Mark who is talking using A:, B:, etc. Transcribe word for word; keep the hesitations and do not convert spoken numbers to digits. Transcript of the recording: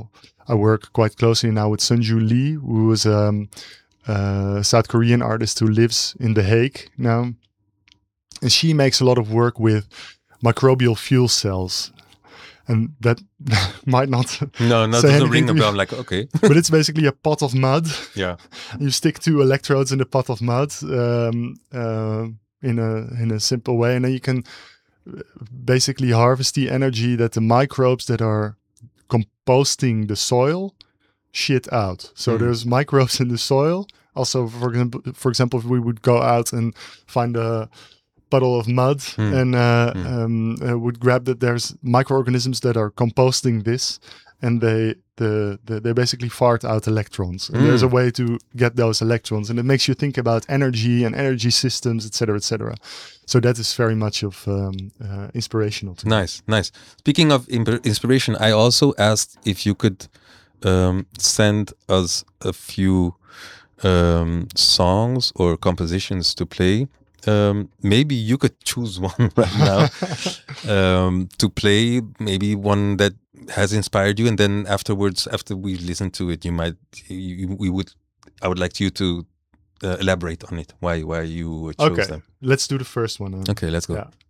A: example, I work quite closely now with Sunju Lee, who is um, a South Korean artist who lives in The Hague now. And she makes a lot of work with microbial fuel cells. And that might not
B: no, no,
A: say
B: doesn't ring
A: anything
B: a
A: to
B: bell.
A: you.
B: I'm like, okay.
A: But it's basically a pot of mud.
B: Yeah.
A: You stick two electrodes in the pot of mud um, uh, in a in a simple way, and then you can basically harvest the energy that the microbes that are composting the soil shit out. So
B: Mm.
A: there's microbes in the soil. Also, for example, for example, if we would go out and find a puddle of mud
B: Mm.
A: and uh,
B: Mm.
A: um, uh, would grab that, there's microorganisms that are composting this, and they the, the they basically fart out electrons. And
B: Mm.
A: there's a way to get those electrons, and it makes you think about energy and energy systems, et cetera, et cetera. So that is very much of um, uh, inspirational to me.
B: Nice, nice. Speaking of imp- inspiration, I also asked if you could um, send us a few um, songs or compositions to play. Um, maybe you could choose one right now um, to play. Maybe one that has inspired you, and then afterwards, after we listen to it, you might, you, we would, I would like you to uh, elaborate on it. Why, why you chose
A: Okay,
B: them.
A: let's do the first one. then.
B: Okay, let's go.
A: Yeah.